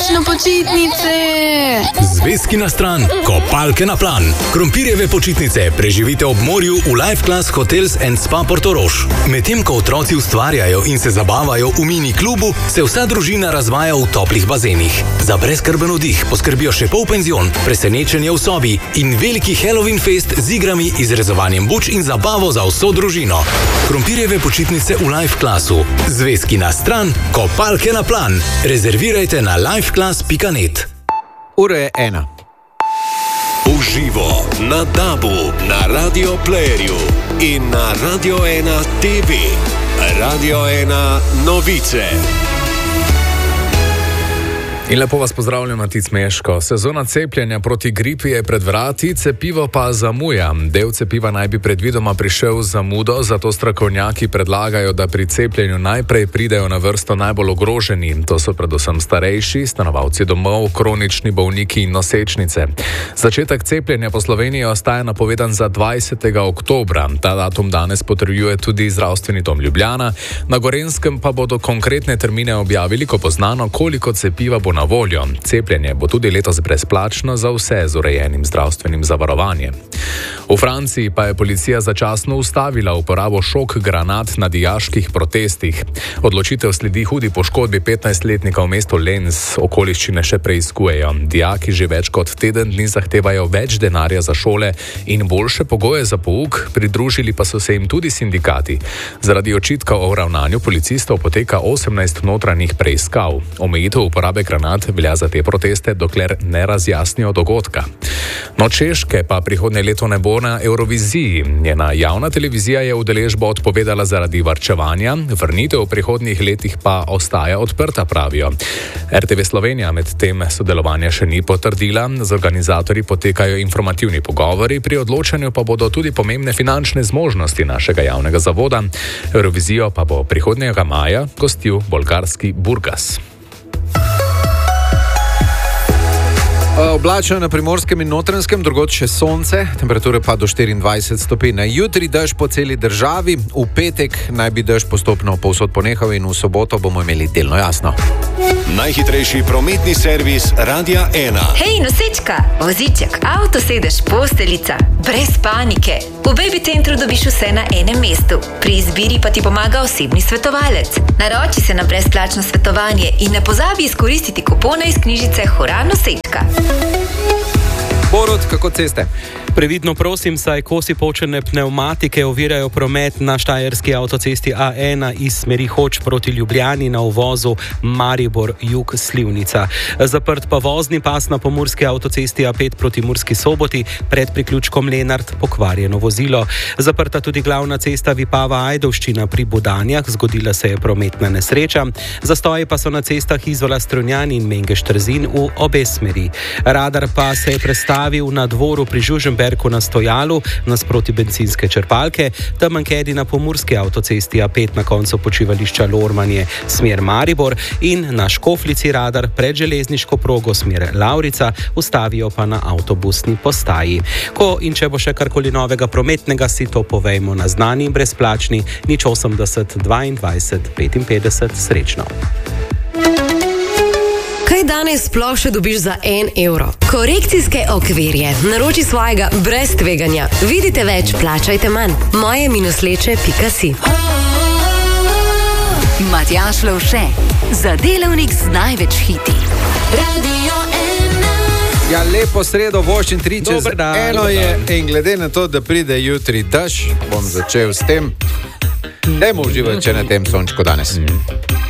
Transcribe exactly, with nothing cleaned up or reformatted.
končno počitnice! Zvezki na stran, kopalke na plan. Krompirjeve počitnice preživite ob morju v Life Class Hotels and Spa Portorož. Medtem ko otroci ustvarjajo in se zabavajo v mini klubu, se vsa družina razvaja v toplih bazenih. Za brezskrben oddih poskrbijo še polpenzion, presenečenje v sobi in veliki Halloween fest z igrami, izrezovanjem buč in zabavo za vso družino. Krompirjeve počitnice v Life Classu. Zvezki na stran, kopalke na plan. Rezervirajte na lifeclass pika net. Ura je ena. Uživo na Dabu, na Radio Playerju in na Radio ena T V. Radio ena novice. In lepo vas pozdravljam, Matic Meško. Sezona cepljenja proti gripi je pred vrati, cepivo pa zamuja. Del cepiva naj bi predvidoma prišel z zamudo, zato strokovnjaki predlagajo, da pri cepljenju najprej pridejo na vrsto najbolj ogroženi. To so predvsem starejši, stanovalci domov, kronični bolniki in nosečnice. Začetek cepljenja po Sloveniji ostaja napovedan za dvajsetega oktobra. Ta datum danes potrjuje tudi Zdravstveni dom Ljubljana. Na Gorenjskem pa bodo konkretne termine objavili, ko bo znano, koliko cepiva bo na voljo. Cepljenje bo tudi letos brezplačno za vse z urejenim zdravstvenim zavarovanjem. V Franciji pa je policija začasno ustavila uporabo šok granat na dijaških protestih. Odločitev sledi hudi poškodbi petnajstletnika v mestu Lens, okoliščine še preiskujejo. Dijaki že več kot teden dni zahtevajo več denarja za šole in boljše pogoje za pouk, pridružili pa so se jim tudi sindikati. Zaradi očitka o ravnanju policistov poteka osemnajst notranjih preiskav. Omejitev uporabe granat velja za te proteste, dokler ne razjasnijo dogodka. No, Češke pa prihodnje leto ne bo na Euroviziji. Njena javna televizija je udeležbo odpovedala zaradi varčevanja, vrnitev v prihodnjih letih pa ostaja odprta, pravijo. R T V Slovenija med tem sodelovanja še ni potrdila, z organizatorji potekajo informativni pogovori, pri odločanju pa bodo tudi pomembne finančne zmožnosti našega javnega zavoda. Eurovizijo pa bo prihodnjega maja gostil bolgarski Burgas. Oblačno na Primorskem in Notranjskem, drugod še sonce, temperature pa do štiriindvajset stopinj. Jutri dež po celi državi, v petek naj bi dež postopno povsod ponehal in v soboto bomo imeli delno jasno. Najhitrejši prometni servis Radia ena. Hej, nosečka, voziček, avto sedež, posteljica, brez panike. V Baby Centru dobiš vse na enem mestu. Pri izbiri pa ti pomaga osebni svetovalec. Naroči se na brezplačno svetovanje in ne pozabi izkoristiti kupona iz knjižice Hora nosečka. Borut, kako ceste? Previdno prosim, saj kosi počene pnevmatike ovirajo promet na štajerski avtocesti A ena iz smeri Hoč proti Ljubljani na uvozu Maribor-Jug-Slivnica. Zaprt pa vozni pas na pomurski avtocesti A pet proti Murski Soboti, pred priključkom Lenart pokvarjeno vozilo. Zaprta tudi glavna cesta Vipava-Ajdovščina pri Budanjah, zgodila se je prometna nesreča. Zastoji pa so na cestah Izola Strunjan in Mengeš-Trzin v obe smeri. Radar pa se je prestavil na dvoru pri Žuženbergu na Stojalu, nasproti bencinske črpalke, tam mankedi na pomurski avtocesti A pet na koncu počivališča Lormanje smer Maribor in na Škoflici radar pred železniško progo smer Lavrica, ustavijo pa na avtobusni postaji. Ko in če bo še karkoli novega prometnega, si to povejmo na znani in brezplačni nič osemdeset dvaindvajset petinpetdeset. Srečno. Kaj danes sploh še dobiš za en evro? Korekcijske okvirje. Naroči svojega brez tveganja. Vidite več, plačajte manj. moje minus leče pika si. Matjaž Lovše, za delavnik z največ hiti. Radio ena. Ja, lepo sredo, voščin tri čez eno je in glede na to, da pride jutri dež, bom začel s tem. Dajmo uživati, če na tem sončku danes. Mm.